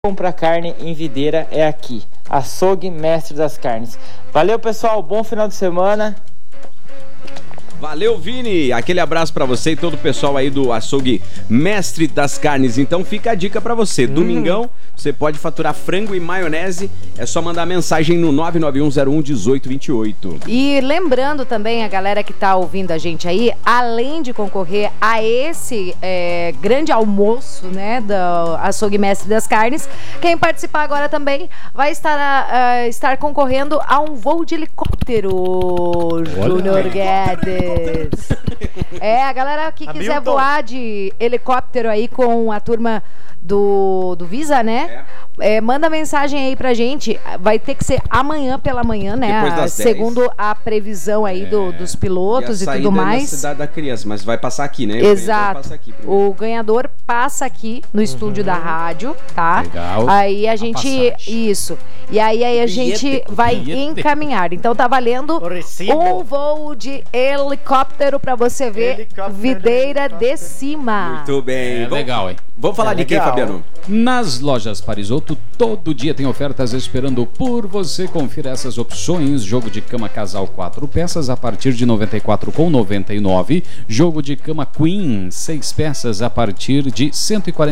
Comprar carne em Videira é aqui, Açougue Mestre das Carnes. Valeu, pessoal, bom final de semana. Valeu, Vini, aquele abraço pra você e todo o pessoal aí do Açougue Mestre das Carnes. Então fica a dica pra você, domingão você pode faturar frango e maionese, é só mandar mensagem no 991011828. E lembrando também a galera que tá ouvindo a gente aí, além de concorrer a esse grande almoço, né, do Açougue Mestre das Carnes, quem participar agora também vai estar concorrendo a um voo de helicóptero, Júnior Guedes. A galera que quiser voar de helicóptero aí com a turma do Visa, né? Manda mensagem aí pra gente. Vai ter que ser amanhã pela manhã, né? Segundo a previsão aí dos pilotos e tudo mais. Na cidade da criança, mas vai passar aqui, né? Exato. O ganhador passa aqui no estúdio da rádio, tá? Legal. Aí a gente... Isso. E aí a gente vai encaminhar. Então tá valendo um voo de helicóptero pra você ver Videira de cima. Muito bem. Legal, hein? Vamos falar de quem, Fabiano? Nas lojas Parisoto, todo dia tem ofertas esperando por você. Confira essas opções. Jogo de cama casal 4 peças a partir de R$ 94,99. Jogo de cama Queen 6 peças a partir de R$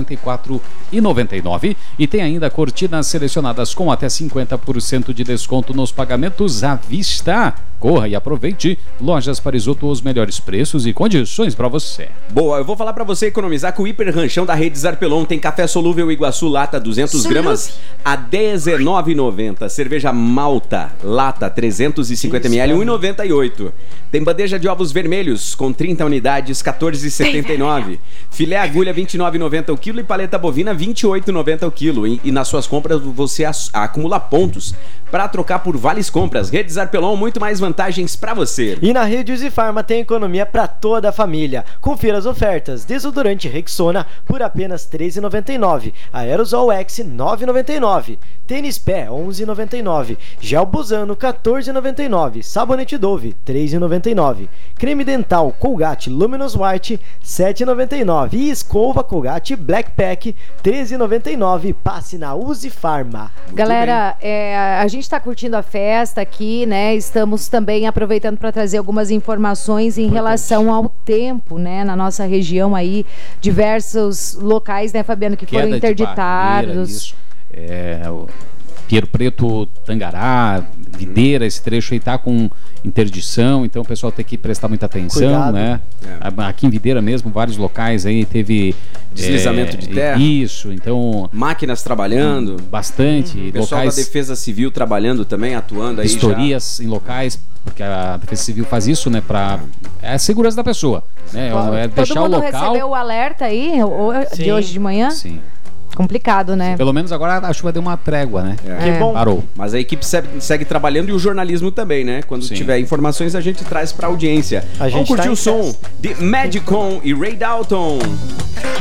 144,99. E tem ainda cortinas selecionadas com até 50% de desconto nos pagamentos à vista. Corra e aproveite. Lojas Parisoto, os melhores preços e condições para você. Boa, eu vou falar para você economizar com o Hiper Ranchão da Rede Zarpelon. Tem café solúvel Iguaçu lata 200 gramas a R$ 19,90. Cerveja Malta lata 350 ml 1,98. Tem bandeja de ovos vermelhos com 30 unidades 14,79. Filé agulha 29,90 o quilo e paleta bovina 28,90 o quilo. E nas suas compras você acumula pontos para trocar por vales compras. Rede Zarpelon, muito mais vantagens para você. E na Rede Uzifarma tem economia para toda a família. Confira as ofertas. Desodorante Rexona por apenas R$ 13,99. Aerosol X R$ 9,99. Tênis Pé R$ 11,99. Gel Buzano R$ 14,99. Sabonete Dove R$ 3,99. Creme dental Colgate Luminous White R$ 7,99. E escova Colgate Black Pack R$ 13,99. Passe na Uzifarma. Galera, a gente está curtindo a festa aqui, né? Estamos também aproveitando para trazer algumas informações em relação ao tempo, né? Na nossa região aí, diversos locais, né, Fabiano, que foram interditados. Pinheiro Preto, Tangará, Videira, esse trecho aí tá com interdição, então o pessoal tem que prestar muita atenção. Cuidado, né? Aqui em Videira mesmo, vários locais aí teve deslizamento de terra. Isso, então máquinas trabalhando, bastante. Pessoal da Defesa Civil trabalhando também, atuando aí. Historias em locais, porque a Defesa Civil faz isso, né, para a segurança da pessoa, né? Deixar o local. Todo mundo recebeu o alerta aí de hoje de manhã? Sim. Complicado, né? Pelo menos agora a chuva deu uma trégua, né? Que bom. Parou. Mas a equipe segue trabalhando e o jornalismo também, né? Quando tiver informações a gente traz pra audiência. Vamos curtir o som de Magicon e Ray Dalton.